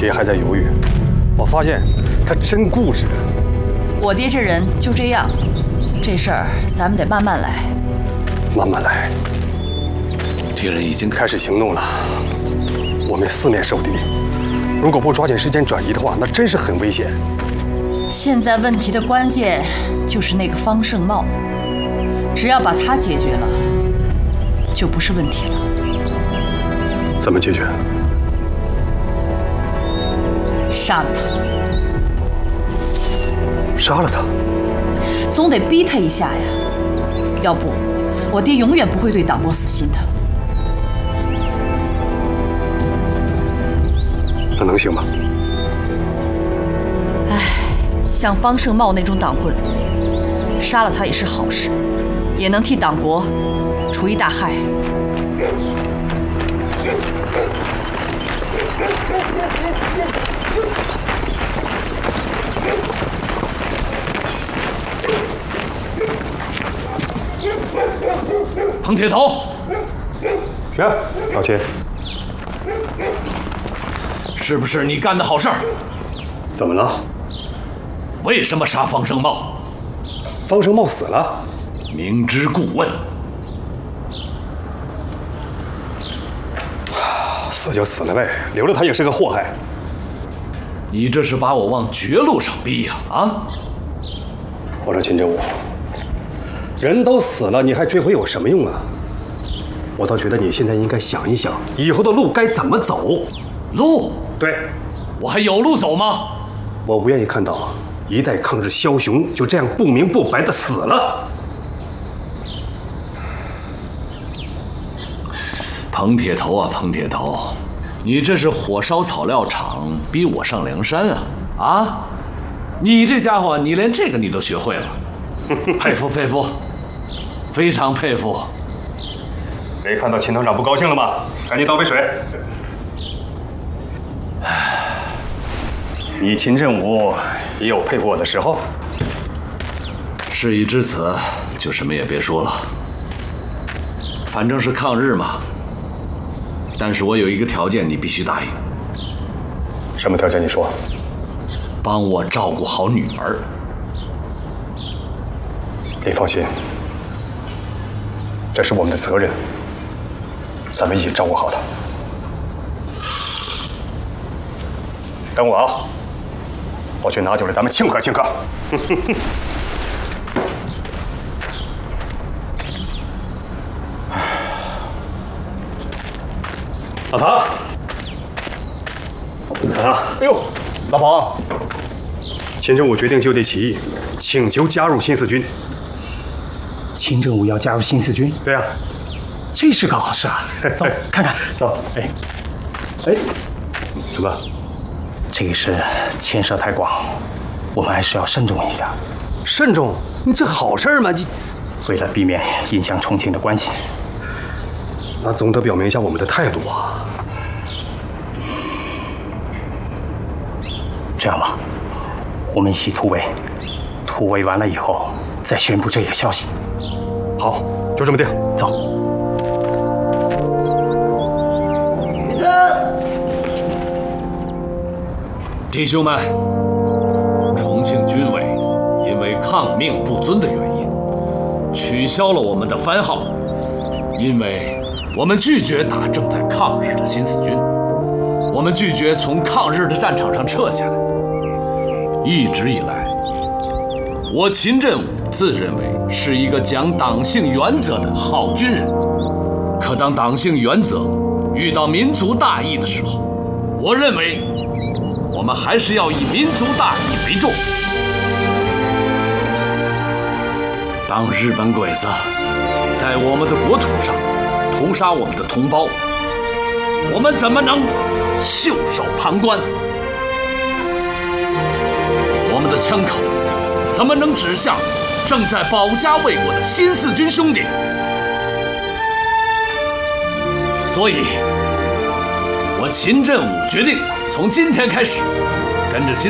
爹还在犹豫，我发现他真固执。 我爹这人就这样，这事儿咱们得慢慢来。 慢慢来。敌人已经开始行动了，我们四面受敌，如果不抓紧时间转移的话，那真是很危险。 现在问题的关键就是那个方胜茂，只要把他解决了，就不是问题了。 怎么解决？ 杀了他。 杀了他？ 总得逼他一下呀，要不我爹永远不会对党国死心的。 那能行吗？ 唉，像方胜茂那种党棍，杀了他也是好事，也能替党国除一大害。 彭铁头， 呀，老秦， 是不是你干的好事儿？ 怎么了？ 为什么杀方胜茂？ 方胜茂死了， 明知故问。 死就死了呗，留着他也是个祸害。 你这是把我往绝路上逼呀！啊！ 我说秦振武，人都死了，你还追回有什么用啊？我倒觉得你现在应该想一想，以后的路该怎么走。 路？ 对， 我还有路走吗？ 我不愿意看到一代抗日枭雄就这样不明不白的死了。 彭铁头啊，彭铁头，你这是火烧草料场，逼我上梁山啊！啊，你这家伙，你连这个你都学会了，佩服佩服，非常佩服。 没看到秦团长不高兴了吗？赶紧倒杯水。你秦振武也有佩服我的时候。 事已至此，就什么也别说了。反正是抗日嘛。但是我有一个条件，你必须答应。 什么条件？你说。 帮我照顾好女儿。 你放心，这是我们的责任，咱们一起照顾好她。等我啊，我去拿酒来，咱们庆贺庆贺。老唐，老唐，哎呦，老彭，秦振武决定就地起义，请求加入新四军。 秦振武要加入新四军？ 对呀， 这是个好事啊！走，看看， 走。哎，怎么？ 这个事牵涉太广，我们还是要慎重一下。 慎重？你这好事吗？你为了避免影响重庆的关系， 那总得表明一下我们的态度啊。 这样吧，我们一起突围，突围完了以后再宣布这个消息。 好，就这么定。走。 别走！ 弟兄们，重庆军委因为抗命不遵的原因，取消了我们的番号，因为我们拒绝打正在抗日的新四军，我们拒绝从抗日的战场上撤下来。一直以来，我秦振武自认为是一个讲党性原则的好军人，可当党性原则遇到民族大义的时候，我认为我们还是要以民族大义为重。当日本鬼子在我们的国土上屠杀我们的同胞，我们怎么能袖手旁观？我们的枪口怎么能指向正在保家卫国的新四军兄弟？所以，我秦振武决定从今天开始，跟着新